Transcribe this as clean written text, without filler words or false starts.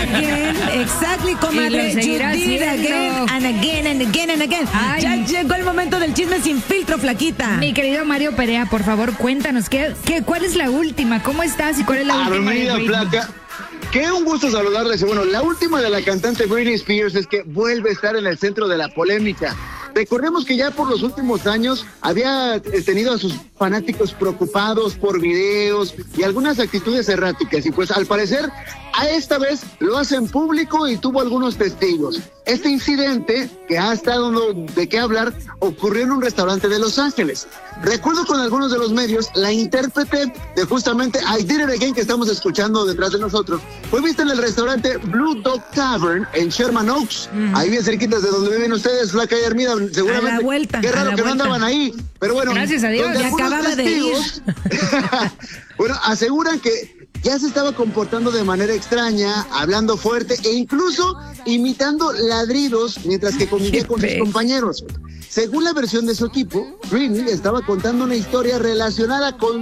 again. Exactly, comadre. You did again and again and again and again. Ay. Ya llegó el momento del chisme sin filtro, flaquita. Mi querido Mario Perea, por favor, cuéntanos, ¿cuál es la última? ¿Cómo estás y cuál es la última? Armida, flaca. Qué un gusto saludarles. Bueno, la última de la cantante Britney Spears es que vuelve a estar en el centro de la polémica. Recordemos que ya por los últimos años había tenido a sus fanáticos preocupados por videos y algunas actitudes erráticas, y pues al parecer a esta vez lo hace en público y tuvo algunos testigos. Este incidente, que ha estado de qué hablar, ocurrió en un restaurante de Los Ángeles. Recuerdo con algunos de los medios, la intérprete de justamente I Did It Again, que estamos escuchando detrás de nosotros, fue vista en el restaurante Blue Dog Tavern en Sherman Oaks, ahí bien cerquitas de donde viven ustedes, flaca y Armida, seguramente. A la vuelta. Qué raro que no andaban ahí, pero bueno. Gracias a Dios. donde Ya algunos acababa de ir. Bueno, aseguran que ya se estaba comportando de manera extraña, hablando fuerte e incluso imitando ladridos mientras que convivía con sus compañeros. Según la versión de su equipo, Britney estaba contando una historia relacionada con